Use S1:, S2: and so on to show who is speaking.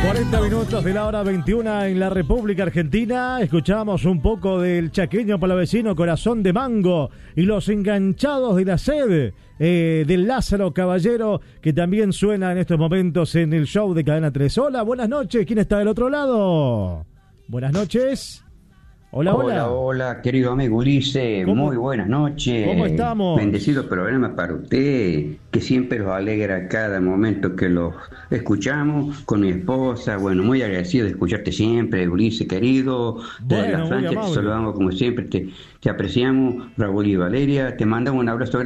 S1: 40 minutos de la hora 21 en la República Argentina. Escuchamos un poco del chaqueño palavecino Corazón de Mango y los enganchados de la sed del Lázaro Caballero, que también suena en estos momentos en el show de Cadena 3. Hola, buenas noches. ¿Quién está del otro lado? Buenas noches. Hola, hola.
S2: Hola, hola, querido amigo Ulises, muy buenas noches.
S1: ¿Cómo estamos?
S2: Bendecido programa para usted, que siempre los alegra cada momento que los escuchamos con mi esposa. Bueno, muy agradecido de escucharte siempre, Ulises, querido. Desde la Francia te saludamos como siempre, te apreciamos. Raúl y Valeria, te mandamos un abrazo